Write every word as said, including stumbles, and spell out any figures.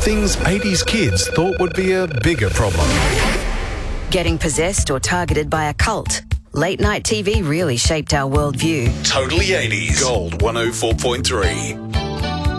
Things eighties kids thought would be a bigger problem. Getting possessed or targeted by a cult. Late night T V really shaped our worldview. Totally eighties. Gold one oh four point three.